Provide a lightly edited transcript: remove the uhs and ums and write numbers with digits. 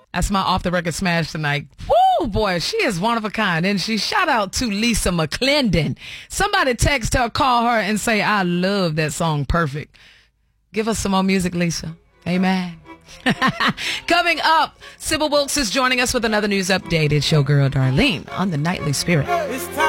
That's my off the record smash tonight. Woo, boy, she is one of a kind. And she shout out to Lisa McClendon. Somebody text her, call her, and say, I love that song. Perfect. Give us some more music, Lisa. Amen. Coming up, Sybil Wilkes is joining us with another news update. It's your girl Darlene on the Nightly Spirit.